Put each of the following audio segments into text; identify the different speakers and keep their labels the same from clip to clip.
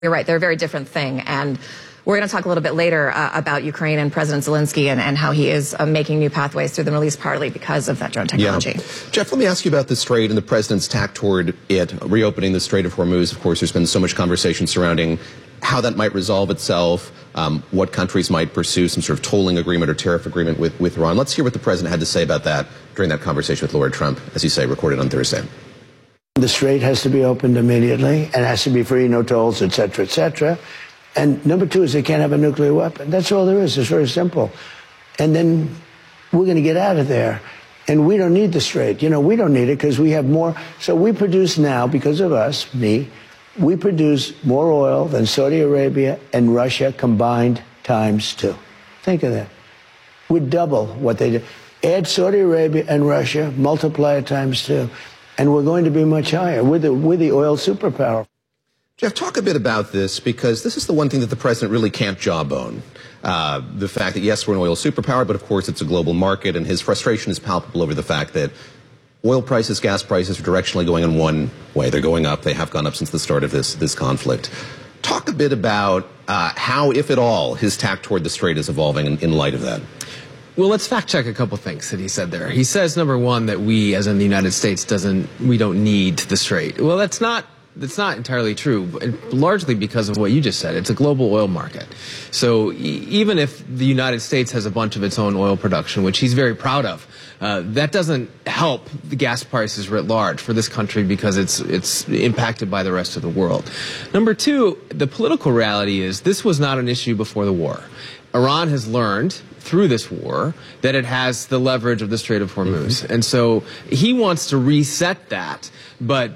Speaker 1: You're right. They're a very different thing. And we're going to talk a little bit later about Ukraine and President Zelensky and how he is making new pathways through the Middle East, partly because of that drone technology.
Speaker 2: Yeah. Jeff, let me ask you about the Strait and the president's tack toward it, reopening the Strait of Hormuz. Of course, there's been so much conversation surrounding how that might resolve itself, what countries might pursue some sort of tolling agreement or tariff agreement with Iran. Let's hear what the president had to say about that during that conversation with Lord Trump, as you say, recorded on Thursday.
Speaker 3: The Strait has to be opened immediately and has to be free, no tolls, et cetera, et cetera. And number two is they can't have a nuclear weapon. That's all there is. It's very simple. And then we're going to get out of there. And we don't need the Strait. You know, we don't need it because we have more. So we produce now, because of us, we produce more oil than Saudi Arabia and Russia combined ×2. Think of that. We're double what they do. Add Saudi Arabia and Russia, multiply it ×2. And we're going to be much higher. We're the oil superpower.
Speaker 2: Jeff, talk a bit about this, because this is the one thing that the president really can't jawbone. The fact that, yes, we're an oil superpower, but of course it's a global market, and his frustration is palpable over the fact that oil prices, gas prices are directionally going in one way. They're going up. They have gone up since the start of this conflict. Talk a bit about how, if at all, his tack toward the Strait is evolving in light of that.
Speaker 4: Well, let's fact check a couple things that he said there. He says, number one, that we, as in the United States, we don't need the Strait. Well, that's not entirely true, largely because of what you just said. It's a global oil market. So even if the United States has a bunch of its own oil production, which he's very proud of, that doesn't help the gas prices writ large for this country because it's impacted by the rest of the world. Number two, the political reality is this was not an issue before the war. Iran has learned through this war that it has the leverage of the Strait of Hormuz. And so he wants to reset that, but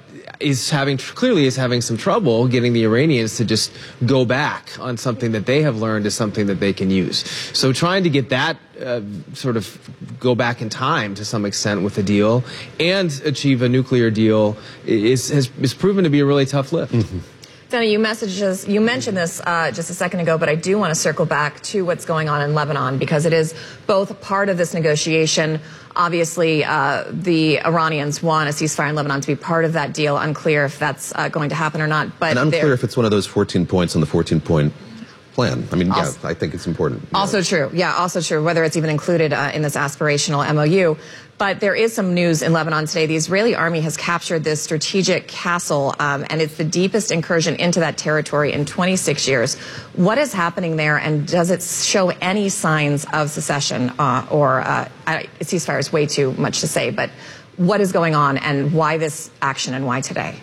Speaker 4: clearly is having some trouble getting the Iranians to just go back on something that they have learned is something that they can use. So trying to get that sort of go back in time to some extent with a deal and achieve a nuclear deal is proven to be a really tough lift.
Speaker 1: Danny, you mentioned this just a second ago, but I do want to circle back to what's going on in Lebanon, because it is both part of this negotiation. Obviously, the Iranians want a ceasefire in Lebanon to be part of that deal. Unclear if that's going to happen or not. But
Speaker 2: and unclear if it's one of those 14 points on the 14-point plan. I mean, yeah, I think it's important.
Speaker 1: Also true. Yeah, also true, whether it's even included in this aspirational MOU. But there is some news in Lebanon today. The Israeli army has captured this strategic castle, and it's the deepest incursion into that territory in 26 years. What is happening there, and does it show any signs of secession ceasefire is way too much to say, but what is going on and why this action and why today?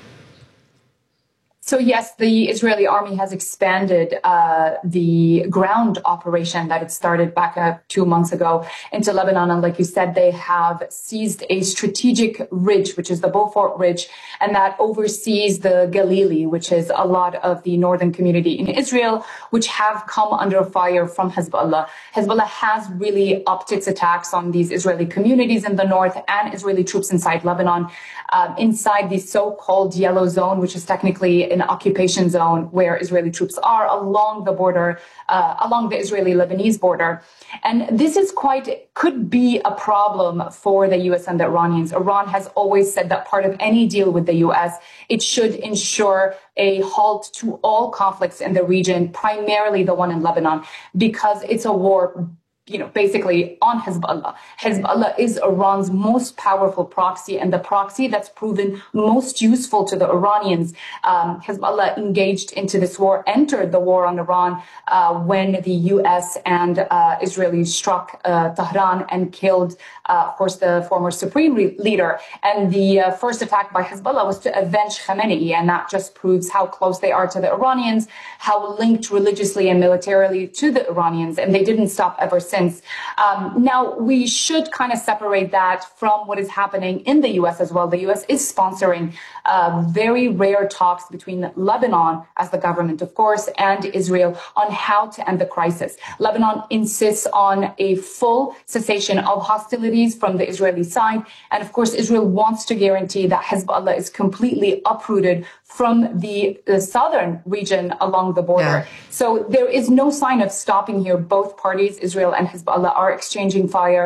Speaker 5: So yes, the Israeli army has expanded the ground operation that it started back 2 months ago into Lebanon. And like you said, they have seized a strategic ridge, which is the Beaufort Ridge, and that oversees the Galilee, which is a lot of the northern community in Israel, which have come under fire from Hezbollah. Hezbollah has really upped its attacks on these Israeli communities in the north and Israeli troops inside Lebanon, inside the so-called yellow zone, which is technically an occupation zone where Israeli troops are along the border, along the Israeli-Lebanese border. And this is could be a problem for the U.S. and the Iranians. Iran has always said that part of any deal with the U.S., it should ensure a halt to all conflicts in the region, primarily the one in Lebanon, because it's a war basically on Hezbollah. Hezbollah is Iran's most powerful proxy and the proxy that's proven most useful to the Iranians. Hezbollah engaged into this war, entered the war on Iran when the U.S. and Israelis struck Tehran and killed, of course, the former supreme leader. And the first attack by Hezbollah was to avenge Khamenei. And that just proves how close they are to the Iranians, how linked religiously and militarily to the Iranians. And they didn't stop ever since. Now, we should kind of separate that from what is happening in the U.S. as well. The U.S. is sponsoring very rare talks between Lebanon, as the government, of course, and Israel on how to end the crisis. Lebanon insists on a full cessation of hostilities from the Israeli side. And of course, Israel wants to guarantee that Hezbollah is completely uprooted from the southern region along the border. Yeah. So there is no sign of stopping here. Both parties, Israel and Hezbollah, are exchanging fire.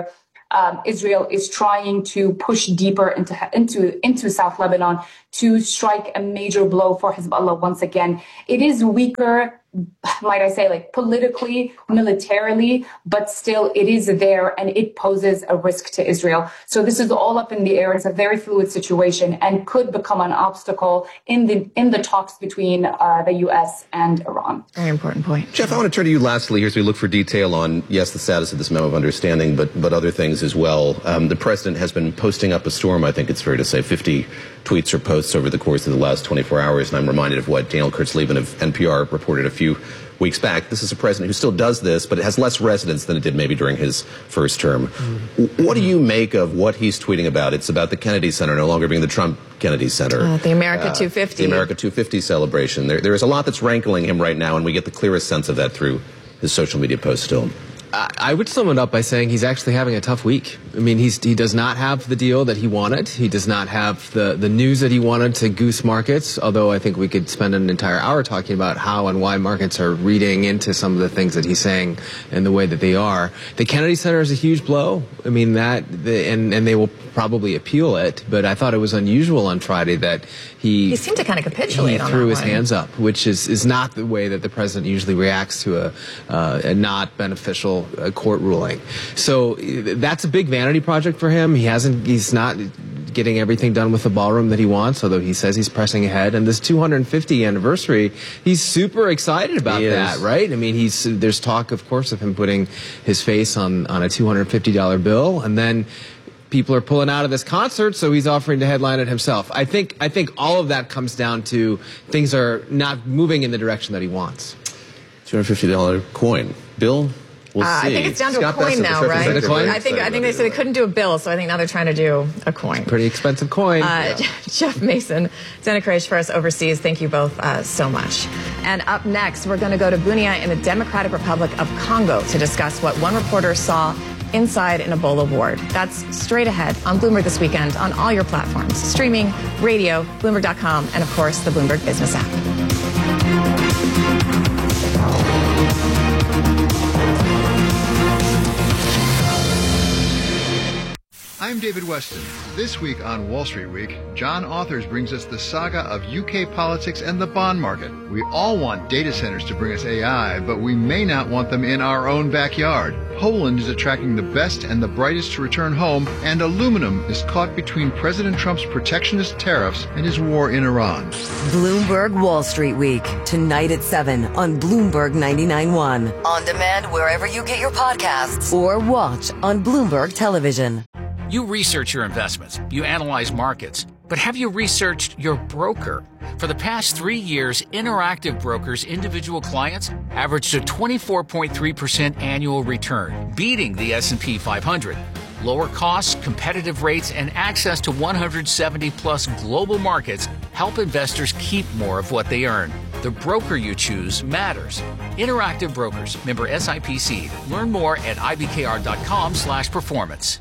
Speaker 5: Israel is trying to push deeper into South Lebanon to strike a major blow for Hezbollah once again. It is weaker, might I say, like politically, militarily, but still it is there and it poses a risk to Israel. So this is all up in the air. It's a very fluid situation and could become an obstacle in the talks between the U.S. and Iran.
Speaker 1: Very important point.
Speaker 2: Jeff, I want to turn to you lastly here as we look for detail on, yes, the status of this memo of understanding, but other things as well. The president has been posting up a storm, I think it's fair to say, 50 tweets or posts over the course of the last 24 hours. And I'm reminded of what Daniel Kurtzleben of NPR reported a few weeks back. This is a president who still does this, but it has less resonance than it did maybe during his first term. What do you make of what he's tweeting about? It's about the Kennedy Center no longer being the Trump Kennedy Center.
Speaker 1: The America 250.
Speaker 2: The America 250 celebration. There is a lot that's rankling him right now, and we get the clearest sense of that through his social media posts still.
Speaker 4: I would sum it up by saying he's actually having a tough week. I mean, he does not have the deal that he wanted. He does not have the news that he wanted to goose markets, although I think we could spend an entire hour talking about how and why markets are reading into some of the things that he's saying and the way that they are. The Kennedy Center is a huge blow. I mean, and they will probably appeal it, but I thought it was unusual on Friday that he
Speaker 1: seemed to kind of capitulate on that.
Speaker 4: He threw his hands up, which is not the way that the president usually reacts to a not beneficial court ruling. So that's a big vanity project for him. He's not getting everything done with the ballroom that he wants, although he says he's pressing ahead. And this 250th anniversary, he's super excited about that, right? I mean, there's talk, of course, of him putting his face on a $250 bill, and then people are pulling out of this concert, so he's offering to headline it himself. I think all of that comes down to things are not moving in the direction that he wants.
Speaker 2: $250 coin. Bill? We'll see.
Speaker 1: I think it's down to
Speaker 2: Scott
Speaker 1: a coin
Speaker 2: Bessent,
Speaker 1: now, right?
Speaker 4: A coin?
Speaker 1: I think they said they couldn't do a bill, so I think now they're trying to do a coin.
Speaker 4: Pretty expensive coin.
Speaker 1: Jeff Mason, Dana Kraish for us overseas. Thank you both so much. And up next, we're going to go to Bunia in the Democratic Republic of Congo to discuss what one reporter saw inside an Ebola ward. That's straight ahead on Bloomberg This Weekend on all your platforms, streaming, radio, Bloomberg.com, and of course the Bloomberg Business app.
Speaker 6: I'm David Weston. This week on Wall Street Week, John Authors brings us the saga of UK politics and the bond market. We all want data centers to bring us AI, but we may not want them in our own backyard. Poland is attracting the best and the brightest to return home, and aluminum is caught between President Trump's protectionist tariffs and his war in Iran.
Speaker 7: Bloomberg Wall Street Week, tonight at 7 on Bloomberg 99.1. On demand wherever you get your podcasts or watch on Bloomberg Television.
Speaker 8: You research your investments, you analyze markets, but have you researched your broker? For the past 3 years, Interactive Brokers' individual clients averaged a 24.3% annual return, beating the S&P 500. Lower costs, competitive rates, and access to 170-plus global markets help investors keep more of what they earn. The broker you choose matters. Interactive Brokers, member SIPC. Learn more at ibkr.com/performance.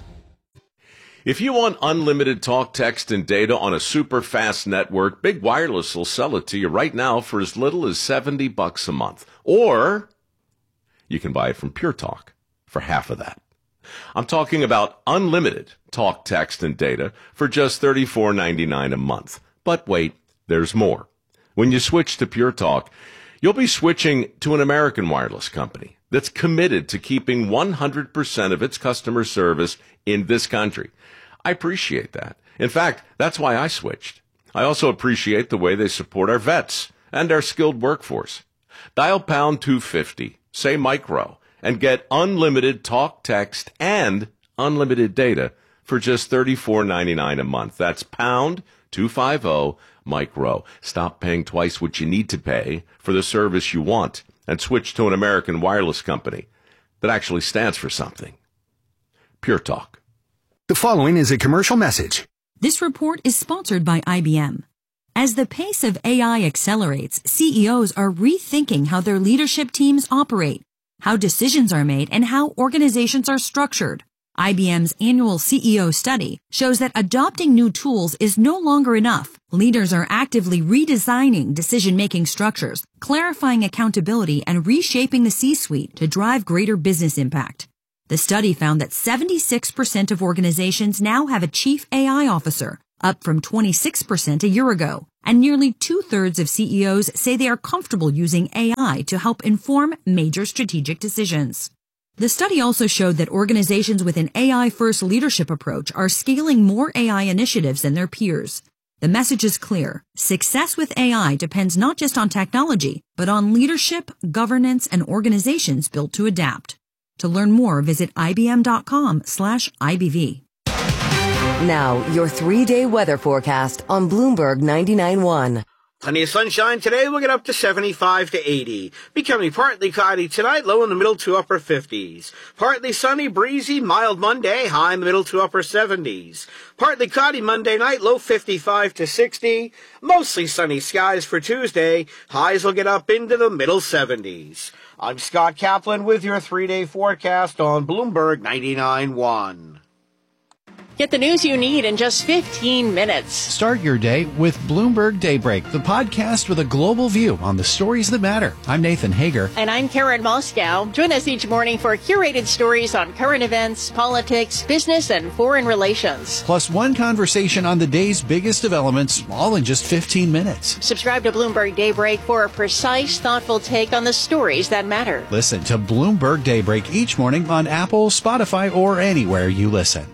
Speaker 9: If you want unlimited talk, text, and data on a super fast network, Big Wireless will sell it to you right now for as little as $70 a month. Or you can buy it from Pure Talk for half of that. I'm talking about unlimited talk, text, and data for just $34.99 a month. But wait, there's more. When you switch to Pure Talk, you'll be switching to an American wireless company that's committed to keeping 100% of its customer service in this country. I appreciate that. In fact, that's why I switched. I also appreciate the way they support our vets and our skilled workforce. Dial pound 250, say micro, and get unlimited talk, text, and unlimited data for just $34.99 a month. That's pound 250 micro. Stop paying twice what you need to pay for the service you want and switch to an American wireless company that actually stands for something. Pure Talk.
Speaker 10: The following is a commercial message.
Speaker 11: This report is sponsored by IBM. As the pace of AI accelerates, CEOs are rethinking how their leadership teams operate, how decisions are made, and how organizations are structured. IBM's annual CEO study shows that adopting new tools is no longer enough. Leaders are actively redesigning decision-making structures, clarifying accountability, and reshaping the C-suite to drive greater business impact. The study found that 76% of organizations now have a chief AI officer, up from 26% a year ago. And nearly 2/3 of CEOs say they are comfortable using AI to help inform major strategic decisions. The study also showed that organizations with an AI-first leadership approach are scaling more AI initiatives than their peers. The message is clear. Success with AI depends not just on technology, but on leadership, governance, and organizations built to adapt. To learn more, visit ibm.com/IBV.
Speaker 7: Now, your 3-day weather forecast on Bloomberg 99.1.
Speaker 12: Plenty of sunshine today. We'll get up to 75 to 80. Becoming partly cloudy tonight, low in the middle to upper 50s. Partly sunny, breezy, mild Monday, high in the middle to upper 70s. Partly cloudy Monday night, low 55 to 60. Mostly sunny skies for Tuesday. Highs will get up into the middle 70s. I'm Scott Kaplan with your 3-day forecast on Bloomberg 99.1.
Speaker 13: Get the news you need in just 15 minutes.
Speaker 14: Start your day with Bloomberg Daybreak, the podcast with a global view on the stories that matter. I'm Nathan Hager.
Speaker 13: And I'm Karen Moscow. Join us each morning for curated stories on current events, politics, business, and foreign relations.
Speaker 14: Plus one conversation on the day's biggest developments, all in just 15 minutes.
Speaker 13: Subscribe to Bloomberg Daybreak for a precise, thoughtful take on the stories that matter.
Speaker 14: Listen to Bloomberg Daybreak each morning on Apple, Spotify, or anywhere you listen.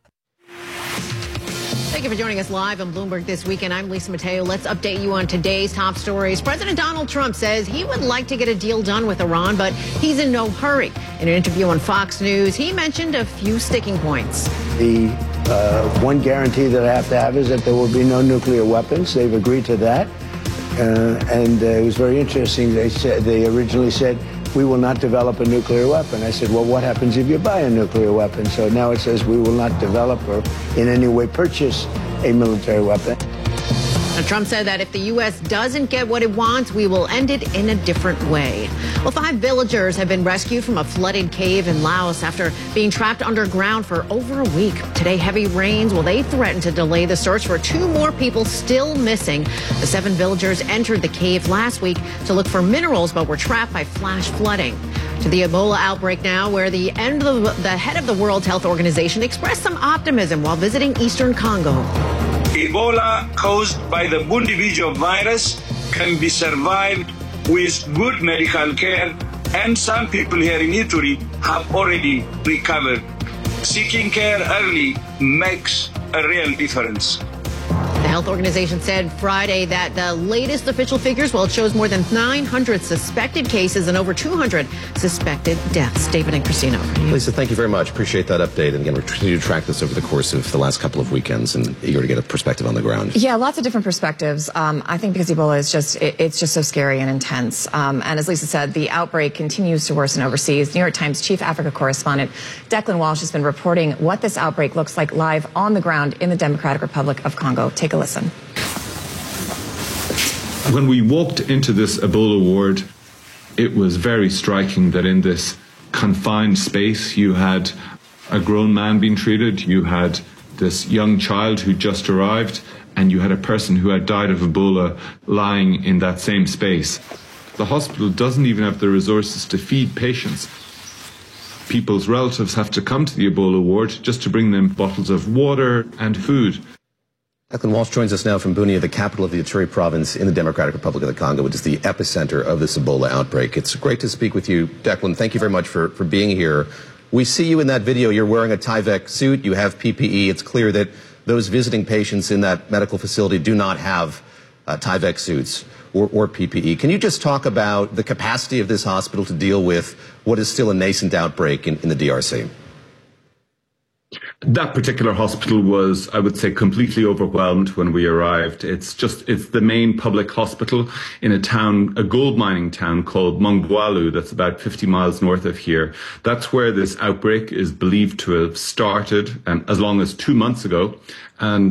Speaker 15: Thank you for joining us live on Bloomberg This Weekend. I'm Lisa Mateo. Let's update you on today's top stories. President Donald Trump says he would like to get a deal done with Iran, but he's in no hurry. In an interview on Fox News, he mentioned a few sticking points.
Speaker 3: The one guarantee that I have to have is that there will be no nuclear weapons. They've agreed to that. And it was very interesting. They originally said, we will not develop a nuclear weapon. I said, well, what happens if you buy a nuclear weapon? So now it says we will not develop or in any way purchase a military weapon.
Speaker 15: Now, Trump said that if the U.S. doesn't get what it wants, we will end it in a different way. Well, 5 villagers have been rescued from a flooded cave in Laos after being trapped underground for over a week. Today, heavy rains, they threatened to delay the search for 2 more people still missing. The 7 villagers entered the cave last week to look for minerals, but were trapped by flash flooding. To the Ebola outbreak now, where the head of the World Health Organization expressed some optimism while visiting Eastern Congo.
Speaker 16: Ebola caused by the Bundibugyo virus can be survived with good medical care, and some people here in Ituri have already recovered. Seeking care early makes a real difference.
Speaker 15: The health organization said Friday that the latest official figures, it shows more than 900 suspected cases and over 200 suspected deaths. David and Christina.
Speaker 2: Lisa, thank you very much. Appreciate that update. And again, we're continuing to track this over the course of the last couple of weekends and eager to get a perspective on the ground.
Speaker 1: Yeah, lots of different perspectives. I think because Ebola is it's just so scary and intense. And as Lisa said, the outbreak continues to worsen overseas. New York Times chief Africa correspondent Declan Walsh has been reporting what this outbreak looks like live on the ground in the Democratic Republic of Congo. Take a listen.
Speaker 17: When we walked into this Ebola ward, it was very striking that in this confined space, you had a grown man being treated, you had this young child who just arrived, and you had a person who had died of Ebola lying in that same space. The hospital doesn't even have the resources to feed patients. People's relatives have to come to the Ebola ward just to bring them bottles of water and food.
Speaker 2: Declan Walsh joins us now from Bunia, the capital of the Ituri province in the Democratic Republic of the Congo, which is the epicenter of this Ebola outbreak. It's great to speak with you. Declan, thank you very much for being here. We see you in that video. You're wearing a Tyvek suit. You have PPE. It's clear that those visiting patients in that medical facility do not have Tyvek suits or PPE. Can you just talk about the capacity of this hospital to deal with what is still a nascent outbreak in the DRC?
Speaker 17: That particular hospital was, I would say, completely overwhelmed when we arrived. It's the main public hospital in a gold mining town called Mongwalu, that's about 50 miles north of here. That's where this outbreak is believed to have started, and as long as 2 months ago. And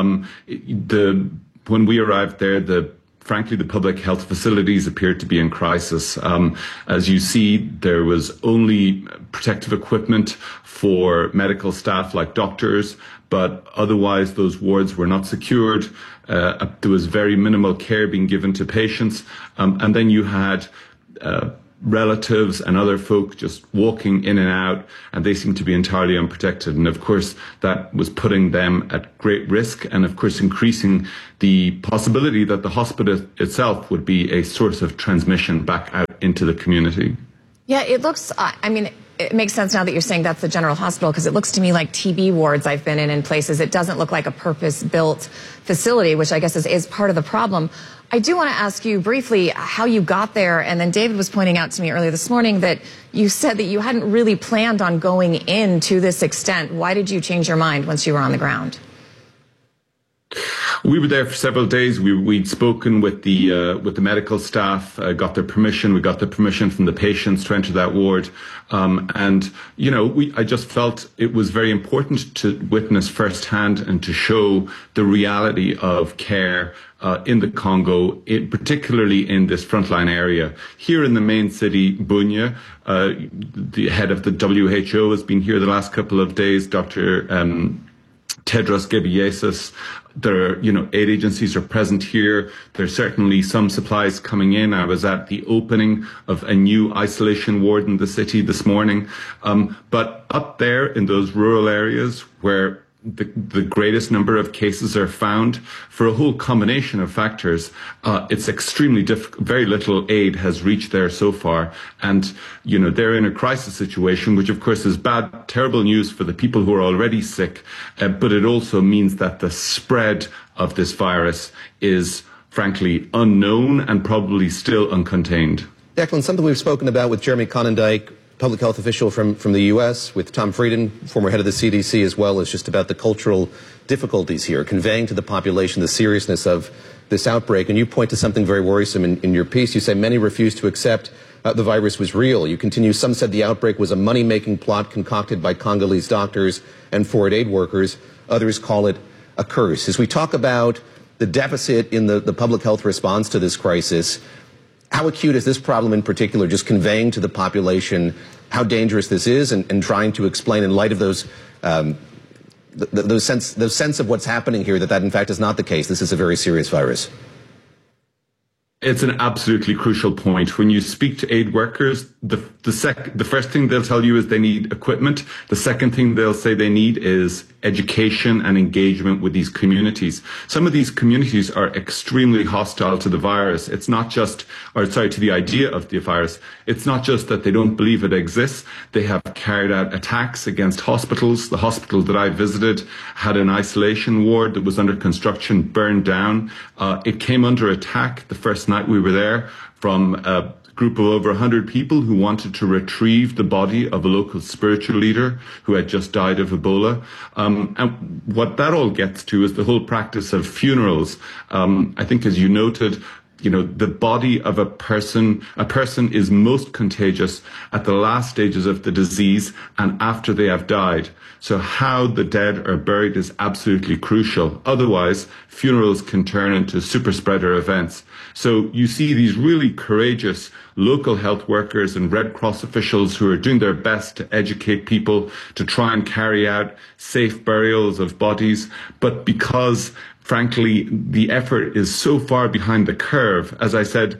Speaker 17: when we arrived there, frankly, the public health facilities appeared to be in crisis. As you see, there was only protective equipment for medical staff like doctors, but otherwise those wards were not secured. There was very minimal care being given to patients. And then you had relatives and other folk just walking in and out, and they seem to be entirely unprotected. And of course, that was putting them at great risk, and of course, increasing the possibility that the hospital itself would be a source of transmission back out into the community.
Speaker 1: Yeah, it looks, it makes sense now that you're saying that's the general hospital, because it looks to me like TB wards I've been in places. It doesn't look like a purpose-built facility, which I guess is part of the problem. I do want to ask you briefly how you got there, and then David was pointing out to me earlier this morning that you said that you hadn't really planned on going in to this extent. Why did you change your mind once you were on the ground?
Speaker 17: We were there for several days. We'd spoken with the medical staff, got their permission. We got the permission from the patients to enter that ward. And, you know, I just felt it was very important to witness firsthand and to show the reality of care in the Congo, particularly in this frontline area. Here in the main city, Bunia, the head of the WHO has been here the last couple of days, Dr. Tedros Ghebreyesus. There are, aid agencies are present here. There's certainly some supplies coming in. I was at the opening of a new isolation ward in the city this morning. But up there in those rural areas where the greatest number of cases are found, for a whole combination of factors, it's extremely difficult. Very little aid has reached there so far. And, they're in a crisis situation, which of course is bad, terrible news for the people who are already sick. But it also means that the spread of this virus is frankly unknown and probably still uncontained.
Speaker 2: Declan, something we've spoken about with Jeremy Conondike, public health official from the U.S., with Tom Frieden, former head of the CDC, as well, as just about the cultural difficulties here, conveying to the population the seriousness of this outbreak. And you point to something very worrisome in your piece. You say many refuse to accept the virus was real. You continue, some said the outbreak was a money-making plot concocted by Congolese doctors and foreign aid workers. Others call it a curse. As we talk about the deficit in the public health response to this crisis, how acute is this problem in particular, just conveying to the population how dangerous this is and trying to explain in light of those sense of what's happening here that in fact is not the case. This is a very serious virus.
Speaker 17: It's an absolutely crucial point. When you speak to aid workers, the first thing they'll tell you is they need equipment. The second thing they'll say they need is education and engagement with these communities. Some of these communities are extremely hostile to the virus. It's not just, to the idea of the virus. It's not just that they don't believe it exists. They have carried out attacks against hospitals. The hospital that I visited had an isolation ward that was under construction, burned down. It came under attack the first night we were there from a group of over 100 people who wanted to retrieve the body of a local spiritual leader who had just died of Ebola. And what that all gets to is the whole practice of funerals. I think, as you noted, the body of a person is most contagious at the last stages of the disease and after they have died. So how the dead are buried is absolutely crucial. Otherwise, funerals can turn into super spreader events. So you see these really courageous local health workers and Red Cross officials who are doing their best to educate people to try and carry out safe burials of bodies. But because, frankly, the effort is so far behind the curve, as I said,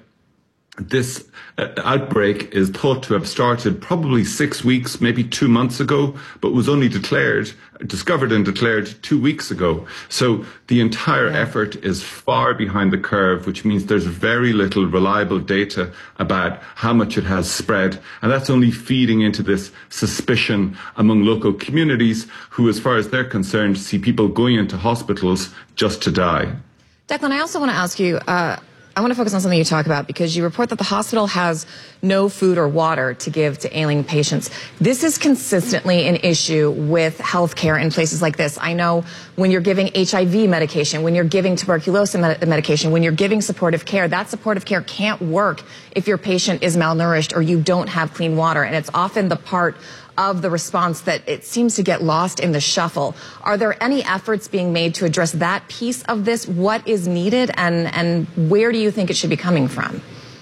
Speaker 17: this outbreak is thought to have started probably 6 weeks, maybe 2 months ago, but was only discovered and declared 2 weeks ago. So the entire effort is far behind the curve, which means there's very little reliable data about how much it has spread. And that's only feeding into this suspicion among local communities who, as far as they're concerned, see people going into hospitals just to die.
Speaker 1: Declan, I also want to ask you, I want to focus on something you talk about, because you report that the hospital has no food or water to give to ailing patients. This is consistently an issue with healthcare in places like this. I know when you're giving HIV medication, when you're giving tuberculosis medication, when you're giving supportive care, that supportive care can't work if your patient is malnourished or you don't have clean water. And it's often the part of the response that it seems to get lost in the shuffle. Are there any efforts being made to address that piece of this? What is needed, and where do you think it should be coming from?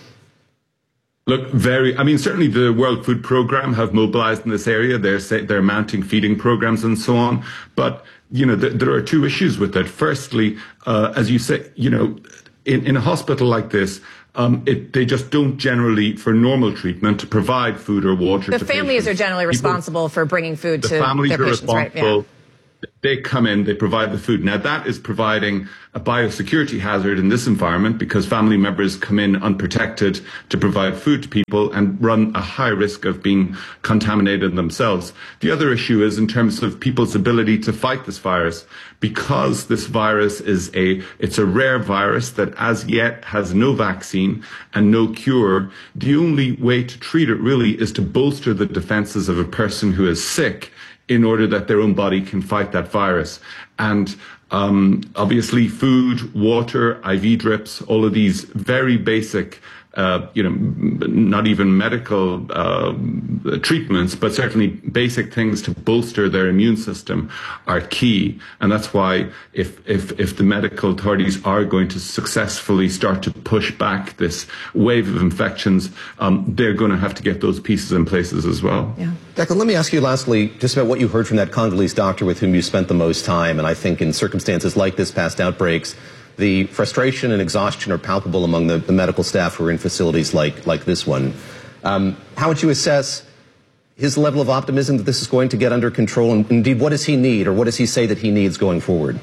Speaker 17: Look, certainly the World Food Programme have mobilized in this area. They're mounting feeding programs and so on. But, there are two issues with that. Firstly, as you say, in a hospital like this, they just don't generally, for normal treatment, provide food or water to
Speaker 1: The families
Speaker 17: patients.
Speaker 1: are generally responsible for bringing food to
Speaker 17: The families
Speaker 1: their
Speaker 17: are
Speaker 1: patients, right?
Speaker 17: responsible.
Speaker 1: Yeah.
Speaker 17: They come in, they provide the food. Now, that is providing a biosecurity hazard in this environment because family members come in unprotected to provide food to people and run a high risk of being contaminated themselves. The other issue is in terms of people's ability to fight this virus. Because this virus it's a rare virus that as yet has no vaccine and no cure, the only way to treat it really is to bolster the defenses of a person who is sick in order that their own body can fight that virus. And obviously food, water, IV drips, all of these very basic, not even medical treatments, but certainly basic things to bolster their immune system are key. And that's why if the medical authorities are going to successfully start to push back this wave of infections, they're going to have to get those pieces in places as well.
Speaker 1: Yeah.
Speaker 2: Declan, let me ask you lastly just about what you heard from that Congolese doctor with whom you spent the most time. And I think in circumstances like this, past outbreaks, the frustration and exhaustion are palpable among the medical staff who are in facilities like this one. How would you assess his level of optimism that this is going to get under control? And indeed, what does he need, or what does he say that he needs going forward?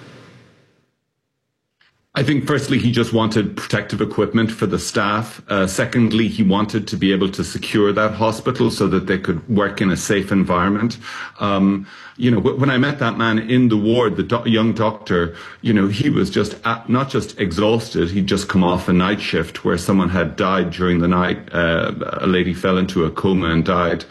Speaker 17: I think firstly, he just wanted protective equipment for the staff. Secondly, he wanted to be able to secure that hospital so that they could work in a safe environment. When I met that man in the ward, the young doctor, he was just not just exhausted. He'd just come off a night shift where someone had died during the night. A lady fell into a coma and died.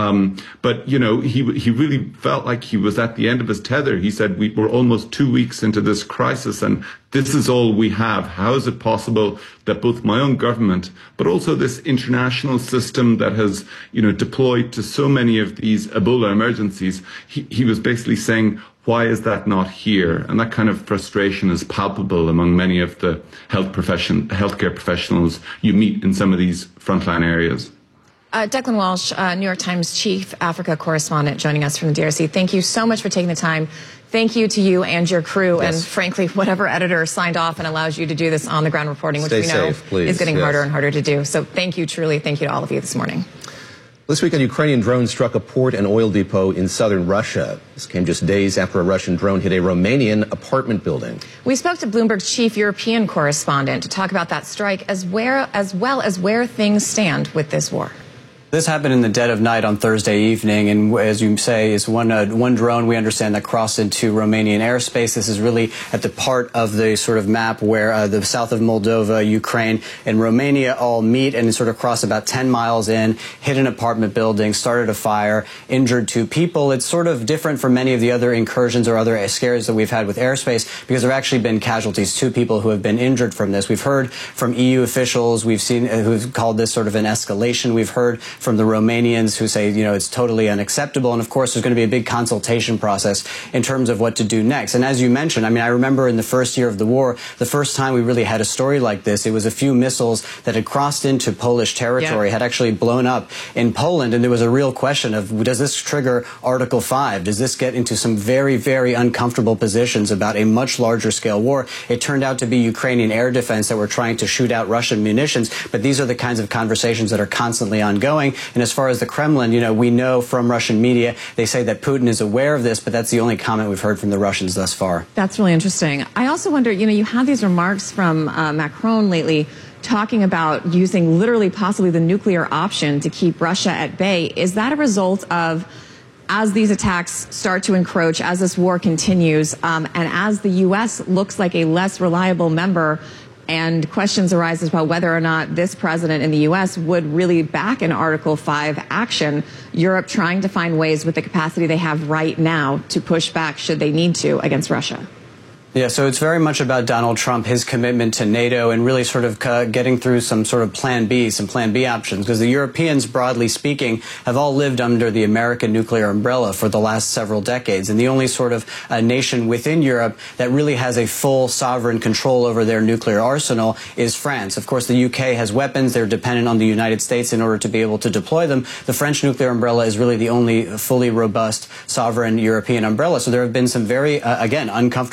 Speaker 17: But he really felt like he was at the end of his tether. He said, we're almost 2 weeks into this crisis and this is all we have. How is it possible that both my own government, but also this international system that has, deployed to so many of these Ebola emergencies, he was basically saying, why is that not here? And that kind of frustration is palpable among many of the healthcare professionals you meet in some of these frontline areas.
Speaker 1: Declan Walsh, New York Times chief Africa correspondent, joining us from the DRC. Thank you so much for taking the time. Thank you to you and your crew, and frankly, whatever editor signed off and allows you to do this on-the-ground reporting, which we know is getting harder and harder to do. So thank you, truly. Thank you to all of you this morning.
Speaker 2: This weekend, Ukrainian drones struck a port and oil depot in southern Russia. This came just days after a Russian drone hit a Romanian apartment building.
Speaker 1: We spoke to Bloomberg's chief European correspondent to talk about that strike as well as where things stand with this war.
Speaker 18: This happened in the dead of night on Thursday evening, and as you say, it's one drone we understand that crossed into Romanian airspace. This is really at the part of the sort of map where the south of Moldova, Ukraine, and Romania all meet, and sort of cross about 10 miles in, hit an apartment building, started a fire, injured 2 people. It's sort of different from many of the other incursions or other scares that we've had with airspace because there have actually been casualties, 2 people who have been injured from this. We've heard from EU officials, we've seen who've called this sort of an escalation. We've heard from the Romanians who say, it's totally unacceptable. And of course, there's going to be a big consultation process in terms of what to do next. And as you mentioned, I remember in the first year of the war, the first time we really had a story like this, it was a few missiles that had crossed into Polish territory, had actually blown up in Poland. And there was a real question of, does this trigger Article 5? Does this get into some very, very uncomfortable positions about a much larger scale war? It turned out to be Ukrainian air defense that were trying to shoot out Russian munitions. But these are the kinds of conversations that are constantly ongoing. And as far as the Kremlin, we know from Russian media, they say that Putin is aware of this, but that's the only comment we've heard from the Russians thus far.
Speaker 1: That's really interesting. I also wonder, you had these remarks from Macron lately talking about using literally possibly the nuclear option to keep Russia at bay. Is that a result of, as these attacks start to encroach, as this war continues, and as the U.S. looks like a less reliable member, and questions arise about whether or not this president in the U.S. would really back an Article 5 action, Europe trying to find ways with the capacity they have right now to push back, should they need to, against Russia?
Speaker 18: Yeah, so it's very much about Donald Trump, his commitment to NATO, and really sort of getting through some sort of Plan B options, because the Europeans, broadly speaking, have all lived under the American nuclear umbrella for the last several decades. And the only sort of nation within Europe that really has a full sovereign control over their nuclear arsenal is France. Of course, the UK has weapons. They're dependent on the United States in order to be able to deploy them. The French nuclear umbrella is really the only fully robust sovereign European umbrella. So there have been some very, again, uncomfortable discussions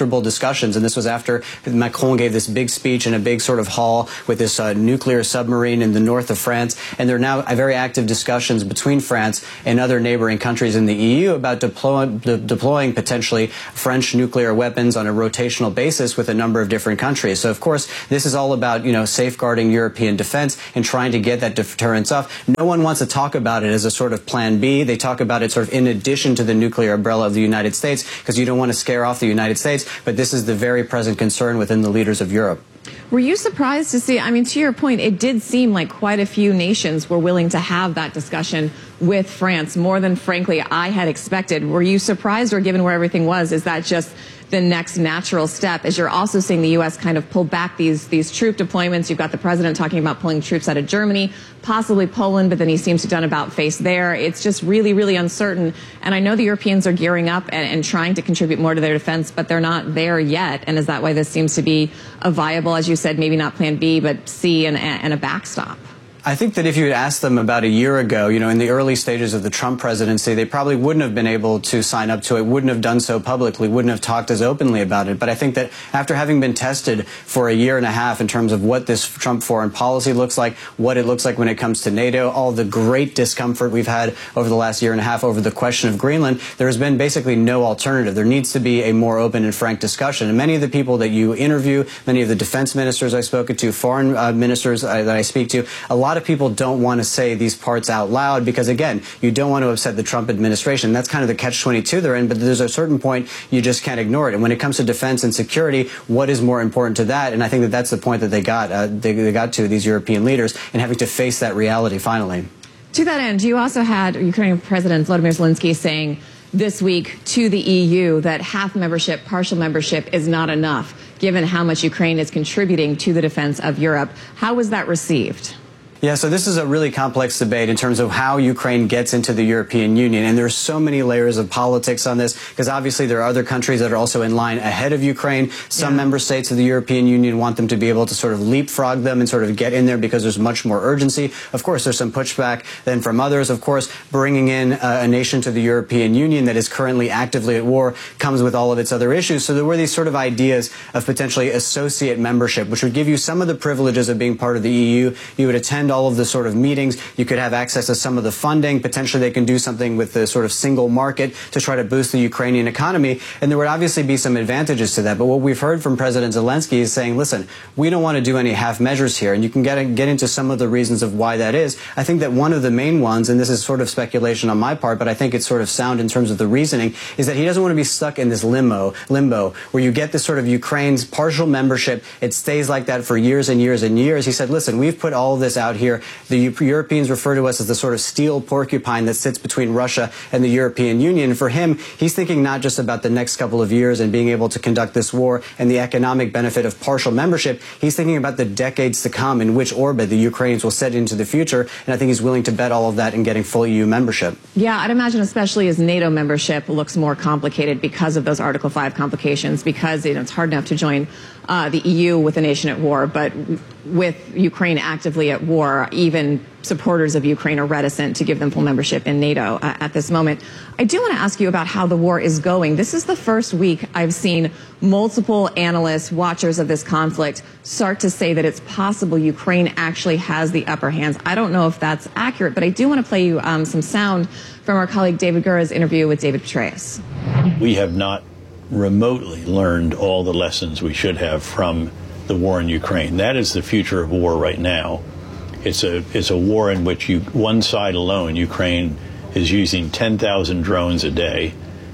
Speaker 18: discussions. And this was after Macron gave this big speech in a big sort of hall with this nuclear submarine in the north of France. And there are now very active discussions between France and other neighboring countries in the EU about deploying potentially French nuclear weapons on a rotational basis with a number of different countries. So, of course, this is all about, safeguarding European defense and trying to get that deterrence off. No one wants to talk about it as a sort of plan B. They talk about it sort of in addition to the nuclear umbrella of the United States, because you don't want to scare off the United States. But this is the very present concern within the leaders of Europe.
Speaker 1: Were you surprised to see, to your point, it did seem like quite a few nations were willing to have that discussion with France, more than, frankly, I had expected. Were you surprised, or given where everything was, is that just the next natural step, as you're also seeing the U.S. kind of pull back these troop deployments? You've got the president talking about pulling troops out of Germany, possibly Poland, but then he seems to have done about face there. It's just really, really uncertain. And I know the Europeans are gearing up and trying to contribute more to their defense, but they're not there yet. And is that why this seems to be a viable, as you said, maybe not plan B, but C and a backstop?
Speaker 18: I think that if you had asked them about a year ago, in the early stages of the Trump presidency, they probably wouldn't have been able to sign up to it, wouldn't have done so publicly, wouldn't have talked as openly about it. But I think that after having been tested for a year and a half in terms of what this Trump foreign policy looks like, what it looks like when it comes to NATO, all the great discomfort we've had over the last year and a half over the question of Greenland, there has been basically no alternative. There needs to be a more open and frank discussion. And many of the people that you interview, many of the defense ministers I've spoken to, foreign ministers that I speak to, a lot of people don't want to say these parts out loud because, again, you don't want to upset the Trump administration. That's kind of the catch-22 they're in, but there's a certain point you just can't ignore it. And when it comes to defense and security, what is more important to that? And I think that that's the point that they got to, these European leaders, and having to face that reality finally.
Speaker 1: To that end, you also had Ukrainian President Volodymyr Zelensky saying this week to the EU that half membership, partial membership is not enough, given how much Ukraine is contributing to the defense of Europe. How was that received?
Speaker 18: Yeah, so this is a really complex debate in terms of how Ukraine gets into the European Union. And there's so many layers of politics on this, because obviously there are other countries that are also in line ahead of Ukraine. Some member states of the European Union want them to be able to sort of leapfrog them and sort of get in there because there's much more urgency. Of course, there's some pushback then from others. Of course, bringing in a nation to the European Union that is currently actively at war comes with all of its other issues. So there were these sort of ideas of potentially associate membership, which would give you some of the privileges of being part of the EU. You would attend all of the sort of meetings. You could have access to some of the funding. Potentially they can do something with the sort of single market to try to boost the Ukrainian economy. And there would obviously be some advantages to that. But what we've heard from President Zelensky is saying, listen, we don't want to do any half measures here. And you can get into some of the reasons of why that is. I think that one of the main ones, and this is sort of speculation on my part, but I think it's sort of sound in terms of the reasoning, is that he doesn't want to be stuck in this limbo where you get this sort of Ukraine's partial membership. It stays like that for years and years and years. He said, listen, we've put all of this out here. The Europeans refer to us as the sort of steel porcupine that sits between Russia and the European Union. For him, he's thinking not just about the next couple of years and being able to conduct this war and the economic benefit of partial membership. He's thinking about the decades to come in which orbit the Ukrainians will set into the future. And I think he's willing to bet all of that in getting full EU membership.
Speaker 1: Yeah, I'd imagine especially as NATO membership looks more complicated because of those Article 5 complications, because it's hard enough to join the EU with a nation at war, but with Ukraine actively at war, even supporters of Ukraine are reticent to give them full membership in NATO at this moment. I do want to ask you about how the war is going. This is the first week I've seen multiple analysts, watchers of this conflict, start to say that it's possible Ukraine actually has the upper hands. I don't know if that's accurate, but I do want to play you some sound from our colleague David Gura's interview with David Petraeus.
Speaker 19: We have not remotely learned all the lessons we should have from the war in Ukraine. That is the future of war right now. It's a war in which one side alone, Ukraine, is using 10,000 drones a day.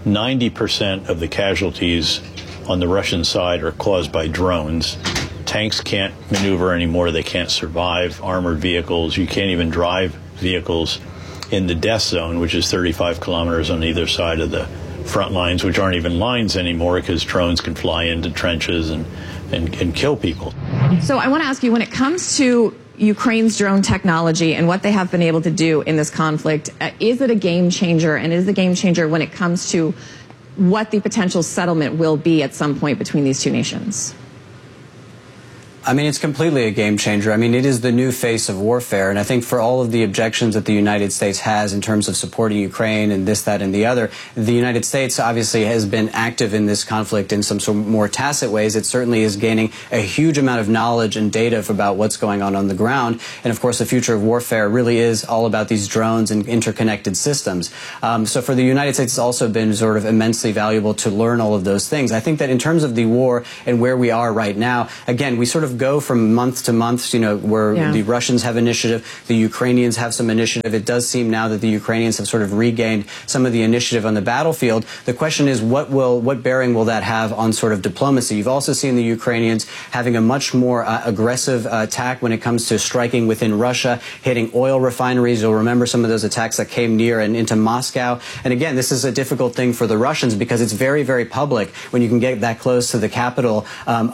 Speaker 19: 90% of the casualties on the Russian side are caused by drones. Tanks can't maneuver anymore. They can't survive. Armored vehicles, you can't even drive vehicles in the death zone, which is 35 kilometers on either side of the front lines, which aren't even lines anymore because drones can fly into trenches and kill people.
Speaker 1: So I want to ask you, when it comes to Ukraine's drone technology and what they have been able to do in this conflict, is it a game changer? And is it a game changer when it comes to what the potential settlement will be at some point between these two nations?
Speaker 18: I mean, it's completely a game changer. I mean, it is the new face of warfare. And I think for all of the objections that the United States has in terms of supporting Ukraine and this, that, and the other, the United States obviously has been active in this conflict in some sort of more tacit ways. It certainly is gaining a huge amount of knowledge and data about what's going on the ground. And of course, the future of warfare really is all about these drones and interconnected systems. So for the United States, it's also been sort of immensely valuable to learn all of those things. I think that in terms of the war and where we are right now, again, we sort of go from month to month, where the Russians have initiative, the Ukrainians have some initiative. It does seem now that the Ukrainians have sort of regained some of the initiative on the battlefield. The question is, what bearing will that have on sort of diplomacy? You've also seen the Ukrainians having a much more aggressive attack when it comes to striking within Russia, hitting oil refineries. You'll remember some of those attacks that came near and into Moscow. And again, this is a difficult thing for the Russians because it's very, very public when you can get that close to the capital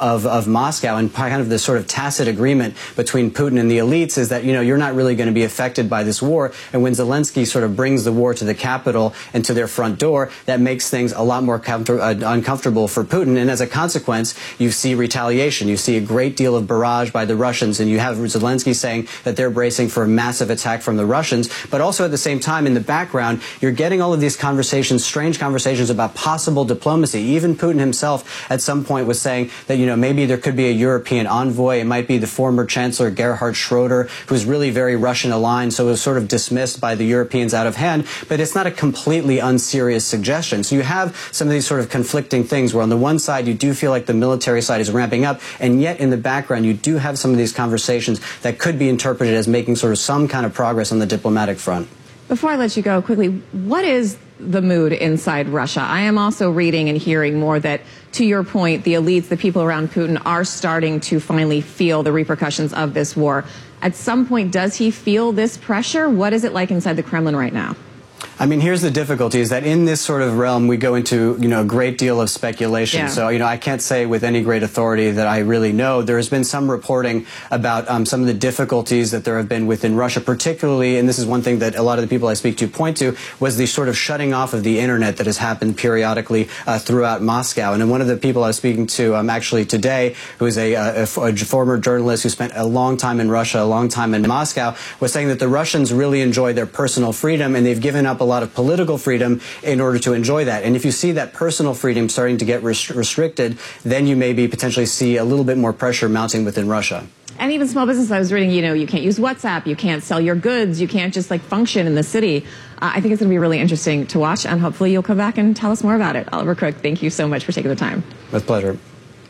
Speaker 18: of Moscow. And kind of this sort of tacit agreement between Putin and the elites is that, you're not really going to be affected by this war. And when Zelensky sort of brings the war to the capital and to their front door, that makes things a lot more uncomfortable for Putin. And as a consequence, you see retaliation. You see a great deal of barrage by the Russians. And you have Zelensky saying that they're bracing for a massive attack from the Russians. But also at the same time, in the background, you're getting all of these conversations, strange conversations about possible diplomacy. Even Putin himself at some point was saying that, maybe there could be a European envoy. It might be the former Chancellor Gerhard Schroeder, who's really very Russian aligned, so it was sort of dismissed by the Europeans out of hand. But it's not a completely unserious suggestion. So you have some of these sort of conflicting things where on the one side you do feel like the military side is ramping up, and yet in the background you do have some of these conversations that could be interpreted as making sort of some kind of progress on the diplomatic front.
Speaker 1: Before I let you go, quickly, what is the mood inside Russia? I am also reading and hearing more that, to your point, the elites, the people around Putin, are starting to finally feel the repercussions of this war. At some point, does he feel this pressure? What is it like inside the Kremlin right now?
Speaker 18: I mean, here's the difficulty is that in this sort of realm, we go into, a great deal of speculation. Yeah. So, I can't say with any great authority that I really know. There has been some reporting about some of the difficulties that there have been within Russia, particularly, and this is one thing that a lot of the people I speak to point to, was the sort of shutting off of the internet that has happened periodically throughout Moscow. And then one of the people I was speaking to actually today, who is a former journalist who spent a long time in Russia, a long time in Moscow, was saying that the Russians really enjoy their personal freedom, and they've given up a lot of political freedom in order to enjoy that. And if you see that personal freedom starting to get restricted, then you maybe potentially see a little bit more pressure mounting within Russia.
Speaker 1: And even small business, I was reading, you can't use WhatsApp, you can't sell your goods, you can't just function in the city. I think it's going to be really interesting to watch, and hopefully you'll come back and tell us more about it. Oliver Cook, thank you so much for taking the time.
Speaker 18: With pleasure.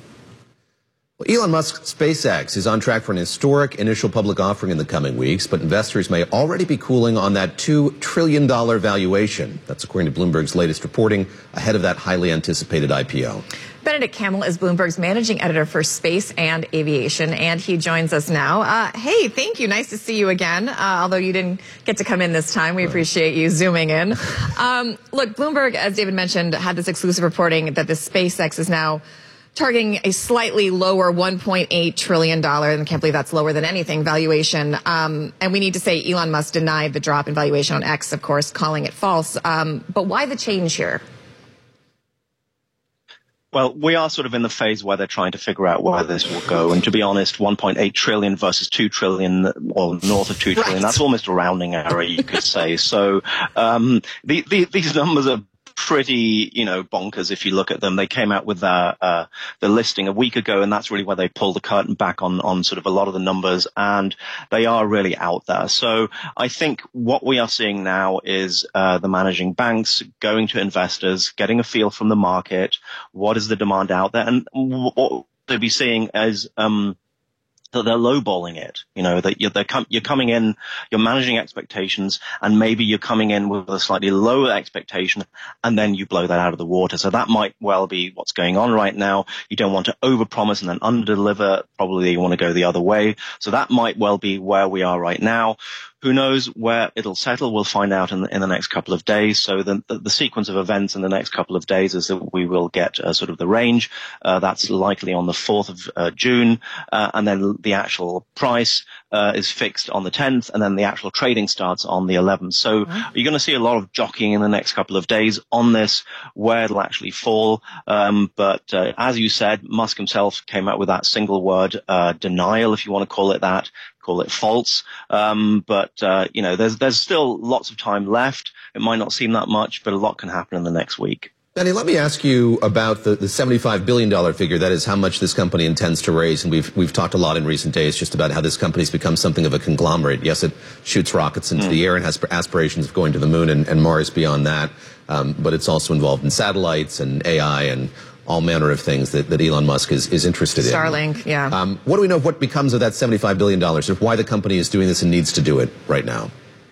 Speaker 2: Well, Elon Musk's SpaceX is on track for an historic initial public offering in the coming weeks, but investors may already be cooling on that $2 trillion valuation. That's according to Bloomberg's latest reporting ahead of that highly anticipated IPO.
Speaker 1: Benedict Campbell is Bloomberg's managing editor for space and aviation, and he joins us now. Hey, thank you. Nice to see you again, although you didn't get to come in this time. We appreciate you zooming in. Look, Bloomberg, as David mentioned, had this exclusive reporting that the SpaceX is now targeting a slightly lower $1.8 trillion, and I can't believe that's lower than anything, valuation. And we need to say Elon Musk denied the drop in valuation on X, of course, calling it false. But why the change here?
Speaker 20: Well, we are sort of in the phase where they're trying to figure out where this will go. And to be honest, 1.8 trillion versus 2 trillion, or north of 2 trillion, right. That's almost a rounding error, you could say. So these numbers are pretty, bonkers if you look at them. They came out with the listing a week ago, and that's really where they pulled the curtain back on sort of a lot of the numbers, and they are really out there. So I think what we are seeing now is the managing banks going to investors, getting a feel from the market, what is the demand out there, and what they'll be seeing as that they're lowballing it, that you're coming in, you're managing expectations, and maybe you're coming in with a slightly lower expectation, and then you blow that out of the water. So that might well be what's going on right now. You don't want to overpromise and then underdeliver. Probably you want to go the other way. So that might well be where we are right now. who knows where it'll settle? We'll find out in the next couple of days. So the sequence of events in the next couple of days is that we will get sort of the range. That's likely on the 4th of June. And then the actual price is fixed on the 10th, and then the actual trading starts on the 11th. So you're going to see a lot of jockeying in the next couple of days on this, where it'll actually fall. But as you said, Musk himself came out with that single word, denial, if you want to call it that. Call it false. But there's still lots of time left. It might not seem that much, but a lot can happen in the next week.
Speaker 2: Danny, let me ask you about the $75 billion figure. That is how much this company intends to raise. And we've talked a lot in recent days just about how this company's become something of a conglomerate. Yes, it shoots rockets into the air and has aspirations of going to the moon and Mars beyond that. But it's also involved in satellites and AI and all manner of things that Elon Musk is interested in.
Speaker 1: Starlink, yeah.
Speaker 2: What do we know of what becomes of that $75 billion, or why the company is doing this and needs to do it right now?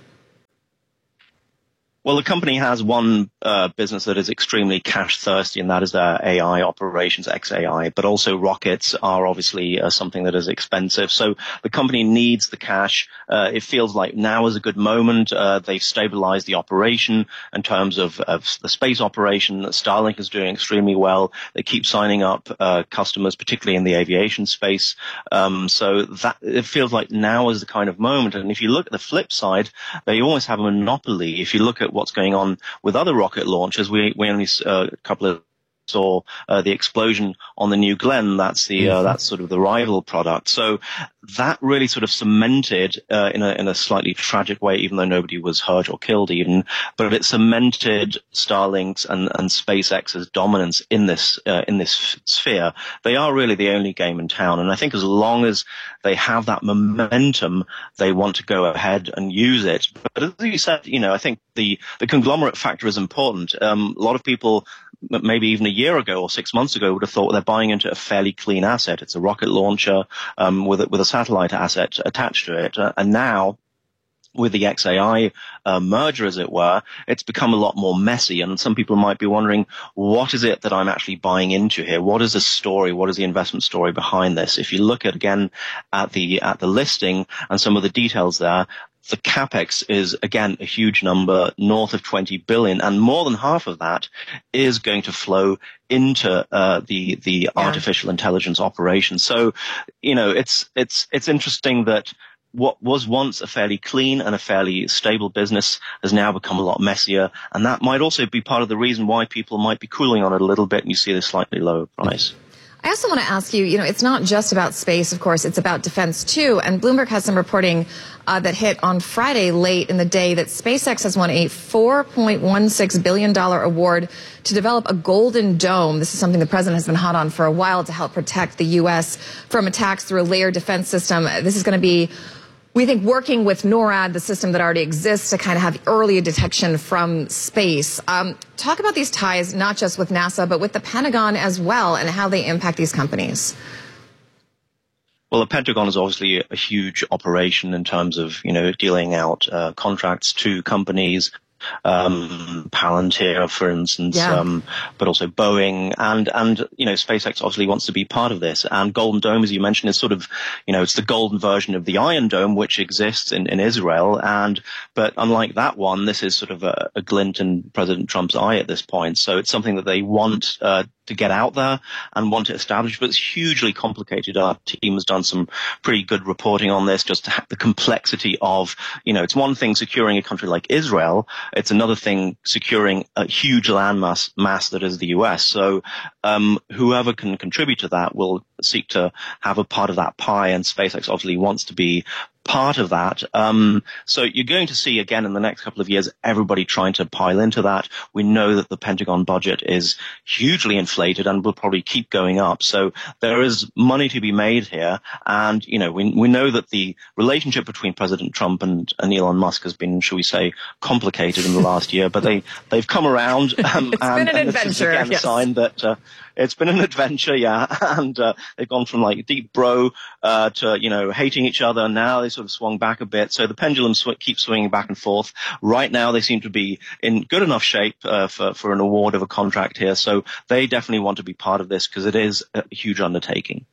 Speaker 20: Well, the company has one business that is extremely cash thirsty, and that is their AI operations, XAI. But also rockets are obviously something that is expensive. So the company needs the cash. It feels like now is a good moment. They've stabilized the operation in terms of the space operation. Starlink is doing extremely well. They keep signing up customers, particularly in the aviation space. So that it feels like now is the kind of moment. And if you look at the flip side, they always have a monopoly. If you look at what's going on with other rocket launches, we only a couple of saw the explosion on the New Glenn. That's the that's sort of the rival product. So that really sort of cemented in a slightly tragic way, even though nobody was hurt or killed even, but it cemented Starlink's and SpaceX's dominance in this sphere. They are really the only game in town, and I think as long as they have that momentum, they want to go ahead and use it. But as you said, I think the conglomerate factor is important. A lot of people, maybe even a year ago or 6 months ago, would have thought they're buying into a fairly clean asset. It's a rocket launcher with a satellite asset attached to it. And now, with the XAI merger, as it were, it's become a lot more messy. And some people might be wondering, what is it that I'm actually buying into here? What is the story? What is the investment story behind this? If you look at the listing and some of the details there, the capex is, again, a huge number, north of 20 billion, and more than half of that is going to flow into the artificial intelligence operation. So, it's interesting that what was once a fairly clean and a fairly stable business has now become a lot messier, and that might also be part of the reason why people might be cooling on it a little bit, and you see this slightly lower price.
Speaker 1: I also want to ask you, it's not just about space, of course, it's about defense too. And Bloomberg has some reporting that hit on Friday late in the day that SpaceX has won a $4.16 billion award to develop a Golden Dome. This is something the president has been hot on for a while to help protect the U.S. from attacks through a layered defense system. This is going to be, we think, working with NORAD, the system that already exists, to kind of have early detection from space. Talk about these ties, not just with NASA, but with the Pentagon as well, and how they impact these companies.
Speaker 20: Well, the Pentagon is obviously a huge operation in terms of, dealing out contracts to companies. Palantir, for instance, but also Boeing and SpaceX obviously wants to be part of this. And Golden Dome, as you mentioned, is sort of, it's the golden version of the Iron Dome, which exists in Israel. But unlike that one, this is sort of a glint in President Trump's eye at this point. So it's something that they want to get out there and want to establish, but it's hugely complicated. Our team has done some pretty good reporting on this, just the complexity of, it's one thing securing a country like Israel, it's another thing securing a huge land mass that is the US. So whoever can contribute to that will seek to have a part of that pie, and SpaceX obviously wants to be part of that. So you're going to see, again, in the next couple of years, everybody trying to pile into that. We know that the Pentagon budget is hugely inflated and will probably keep going up. So there is money to be made here. And, we know that the relationship between President Trump and Elon Musk has been, shall we say, complicated in the last year, but they've come around.
Speaker 1: It's been an adventure.
Speaker 20: This is, again, a sign that it's been an adventure, and they've gone from like deep bro to hating each other. Now they sort of swung back a bit, so the pendulum keeps swinging back and forth. Right now, they seem to be in good enough shape for an award of a contract here. So they definitely want to be part of this because it is a huge undertaking.